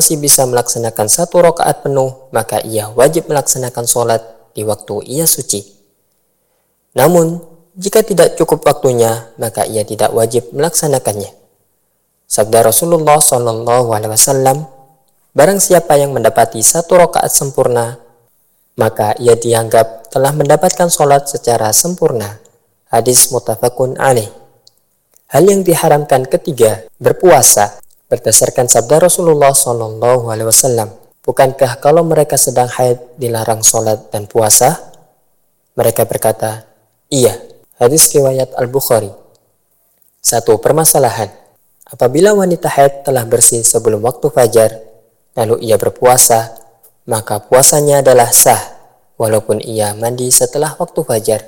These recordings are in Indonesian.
masih bisa melaksanakan 1 rakaat penuh, maka ia wajib melaksanakan sholat di waktu ia suci. Namun, jika tidak cukup waktunya, maka ia tidak wajib melaksanakannya. Sabda Rasulullah SAW, barang siapa yang mendapati 1 rakaat sempurna, maka ia dianggap telah mendapatkan sholat secara sempurna. Hadis muttafaqun alaih. Hal yang diharamkan ketiga, berpuasa. Berdasarkan sabda Rasulullah SAW, bukankah kalau mereka sedang haid dilarang sholat dan puasa? Mereka berkata, iya. Hadis riwayat Al-Bukhari. 1. Permasalahan. Apabila wanita haid telah bersih sebelum waktu fajar, lalu ia berpuasa, maka puasanya adalah sah, walaupun ia mandi setelah waktu fajar.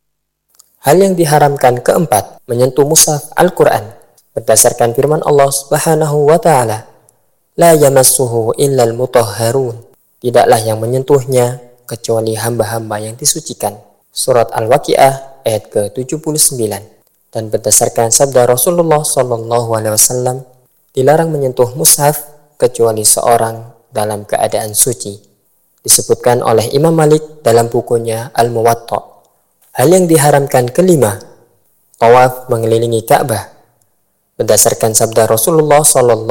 Hal yang diharamkan keempat, menyentuh mushaf Al-Quran. Berdasarkan firman Allah Subhanahu wa Ta'ala, la yamassuhu illal mutahharun. Tidaklah yang menyentuhnya kecuali hamba-hamba yang disucikan. Surat Al-Waqiah ayat ke-79. Dan berdasarkan sabda Rasulullah SAW, dilarang menyentuh mushaf kecuali seorang dalam keadaan suci. Disebutkan oleh Imam Malik dalam bukunya Al-Muwatta. Hal yang diharamkan kelima, tawaf mengelilingi Ka'bah. Berdasarkan sabda Rasulullah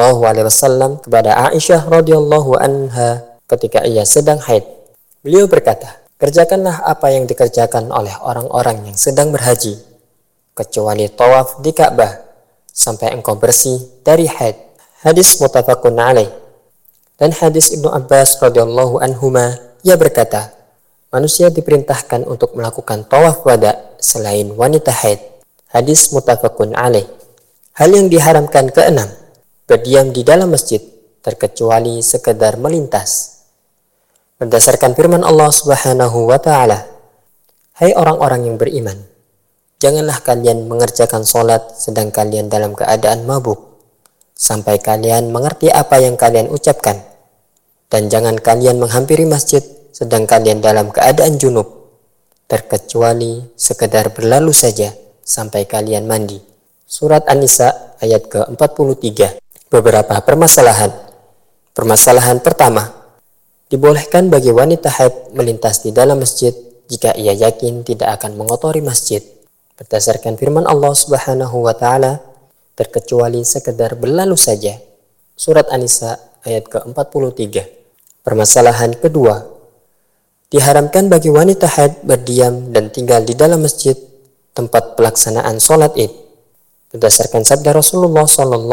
SAW kepada Aisyah radhiyallahu anha ketika ia sedang haid, beliau berkata, kerjakanlah apa yang dikerjakan oleh orang-orang yang sedang berhaji, kecuali tawaf di Ka'bah sampai engkau bersih dari haid. Hadis muttafaqun alaih. Dan hadis Ibnu Abbas radhiyallahu anhuma, ia berkata, manusia diperintahkan untuk melakukan tawaf wada selain wanita haid. Hadis muttafaqun alaih. Hal yang diharamkan keenam, berdiam di dalam masjid, terkecuali sekedar melintas. Berdasarkan firman Allah Subhanahu wa Ta'ala, hai orang-orang yang beriman, janganlah kalian mengerjakan sholat sedang kalian dalam keadaan mabuk, sampai kalian mengerti apa yang kalian ucapkan. Dan jangan kalian menghampiri masjid sedang kalian dalam keadaan junub, terkecuali sekedar berlalu saja sampai kalian mandi. Surat An-Nisa ayat ke-43. Beberapa permasalahan. Permasalahan pertama, dibolehkan bagi wanita haid melintas di dalam masjid jika ia yakin tidak akan mengotori masjid. Berdasarkan firman Allah Subhanahu wa Ta'ala, terkecuali sekedar berlalu saja. Surat An-Nisa ayat ke-43. Permasalahan kedua, diharamkan bagi wanita haid berdiam dan tinggal di dalam masjid tempat pelaksanaan sholat id. Berdasarkan sabda Rasulullah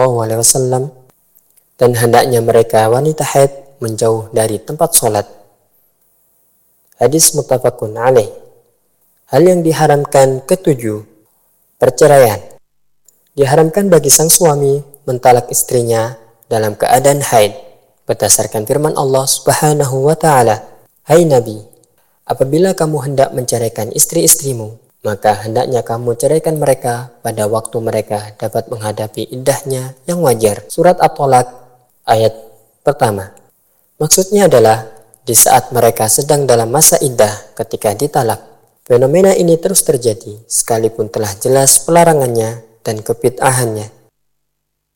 SAW, dan hendaknya mereka wanita haid menjauh dari tempat sholat. Hadis muttafaqun alaih. Hal yang diharamkan ketujuh, perceraian. Diharamkan bagi sang suami mentalak istrinya dalam keadaan haid. Berdasarkan firman Allah Subhanahu wa Ta'ala, hai Nabi, apabila kamu hendak menceraikan istri-istrimu, maka hendaknya kamu ceraikan mereka pada waktu mereka dapat menghadapi iddahnya yang wajar. Surat At-Tolak ayat pertama. Maksudnya adalah di saat mereka sedang dalam masa iddah ketika ditalak. Fenomena ini terus terjadi sekalipun telah jelas pelarangannya dan kebid'ahannya.